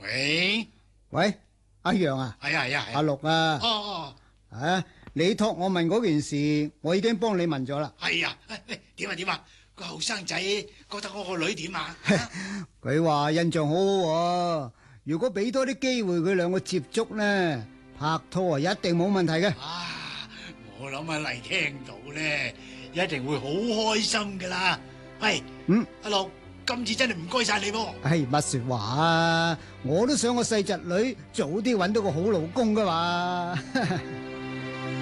喂， 喂，阿楊啊，阿六啊，你託我問嗰件事，我已經幫你問咗啦。 係啊，點啊？個後生仔覺得我個女點啊？ 佢話印象好好喎，如果俾多啲機會佢兩個接觸呢，拍拖啊一定冇問題嘅。 我諗阿麗聽到咧，一定會好開心噶啦。喂，阿六，今次真係唔該晒你噃。 乜說話啊？我都想我細侄女早啲搵到個好老公噶嘛。